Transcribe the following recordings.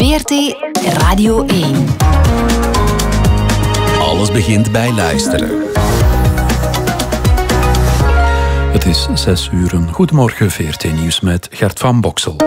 VRT Radio 1. Alles begint bij luisteren. Het is 6 uur. Goedemorgen, VRT Nieuws met Gert van Boksel.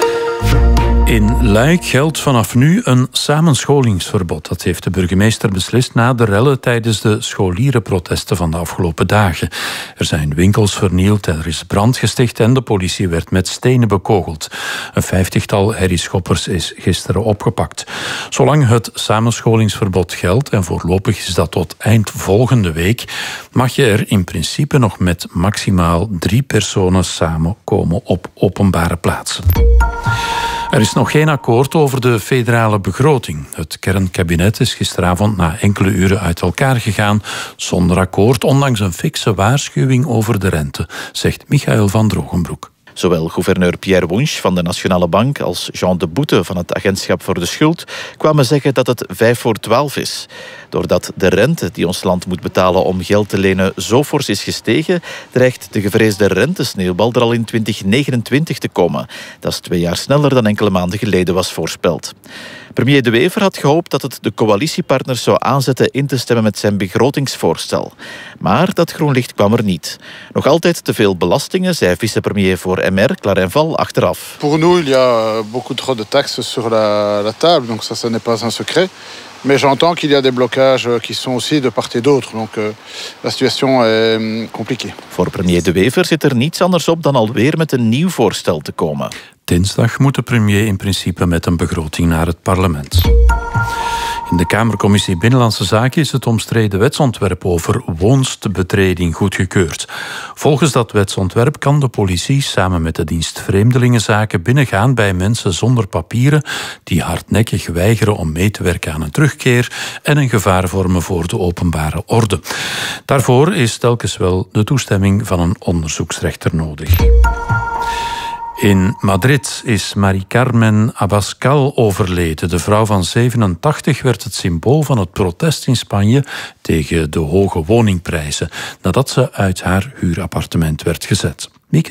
In Luik geldt vanaf nu een samenscholingsverbod. Dat heeft de burgemeester beslist na de rellen tijdens de scholierenprotesten van de afgelopen dagen. Er zijn winkels vernield, er is brand gesticht en de politie werd met stenen bekogeld. Een 50-tal herrieschoppers is gisteren opgepakt. Zolang het samenscholingsverbod geldt, en voorlopig is dat tot eind volgende week, mag je er in principe nog met maximaal 3 personen samenkomen op openbare plaatsen. Er is nog geen akkoord over de federale begroting. Het kernkabinet is gisteravond na enkele uren uit elkaar gegaan zonder akkoord, ondanks een fikse waarschuwing over de rente, zegt Michael van Drogenbroek. Zowel gouverneur Pierre Wunsch van de Nationale Bank als Jean de Boete van het Agentschap voor de Schuld kwamen zeggen dat het 11:55 is. Doordat de rente die ons land moet betalen om geld te lenen zo fors is gestegen, dreigt de gevreesde rentesneeuwbal er al in 2029 te komen. Dat is 2 jaar sneller dan enkele maanden geleden was voorspeld. Premier De Wever had gehoopt dat het de coalitiepartners zou aanzetten in te stemmen met zijn begrotingsvoorstel. Maar dat groen licht kwam er niet. Nog altijd te veel belastingen, zei vicepremier voor MR, Clarijn Val, achteraf. Pour nous, il y a beaucoup trop de taxes sur la table, donc ça n'est pas un secret. Mais j'entends qu'il y a des blocages qui sont aussi de part et d'autre. Donc la situation est compliquée. Voor premier De Wever zit er niets anders op dan alweer met een nieuw voorstel te komen. Dinsdag moet de premier in principe met een begroting naar het parlement. In de Kamercommissie Binnenlandse Zaken is het omstreden wetsontwerp over woonstbetreding goedgekeurd. Volgens dat wetsontwerp kan de politie samen met de dienst Vreemdelingenzaken binnengaan bij mensen zonder papieren die hardnekkig weigeren om mee te werken aan een terugkeer en een gevaar vormen voor de openbare orde. Daarvoor is telkens wel de toestemming van een onderzoeksrechter nodig. In Madrid is Mari Carmen Abascal overleden. De vrouw van 87 werd het symbool van het protest in Spanje tegen de hoge woningprijzen, nadat ze uit haar huurappartement werd gezet.